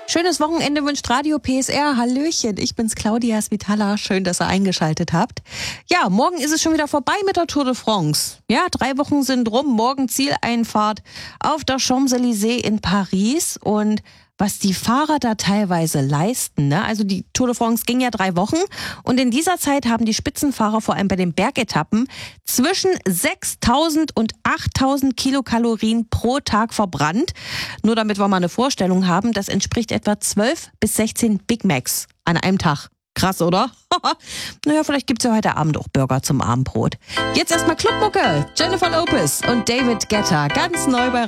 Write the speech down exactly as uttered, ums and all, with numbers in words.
Schönes Wochenende wünscht Radio P S R. Hallöchen, ich bin's Claudia Svitala. Schön, dass ihr eingeschaltet habt. Ja, morgen ist es schon wieder vorbei mit der Tour de France. Ja, drei Wochen sind rum. Morgen Zieleinfahrt auf der Champs-Élysées in Paris. Und was die Fahrer da teilweise leisten, ne? Also die Tour de France ging ja drei Wochen. Und in dieser Zeit haben die Spitzenfahrer vor allem bei den Bergetappen zwischen sechstausend und achttausend Kilokalorien pro Tag verbrannt. Nur damit wir mal eine Vorstellung haben, das entspricht etwa zwölf bis sechzehn Big Macs an einem Tag. Krass, oder? Naja, vielleicht gibt's ja heute Abend auch Burger zum Abendbrot. Jetzt erstmal Clubmucke. Jennifer Lopez und David Guetta. Ganz neu bei